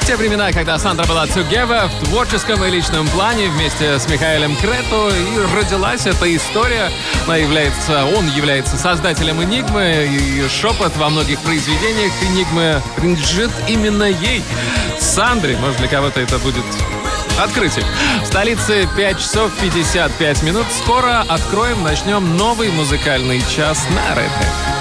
те времена, когда Сандра была together в творческом и личном плане вместе с Михаэлем Крето, и родилась эта история. Он является создателем «Энигмы», и шепот во многих произведениях «Энигмы» принадлежит именно ей, Сандре. Может, для кого-то это будет открытие. В столице 5 часов 55 минут. Скоро начнем новый музыкальный час на Red Hat.